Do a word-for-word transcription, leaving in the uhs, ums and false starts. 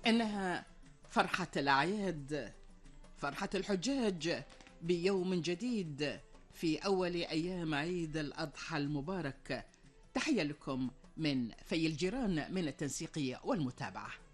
إنها فرحة الأعياد، فرحة الحجاج بيوم جديد في أول أيام عيد الأضحى المبارك. تحية لكم من في الجيران من التنسيق والمتابعة.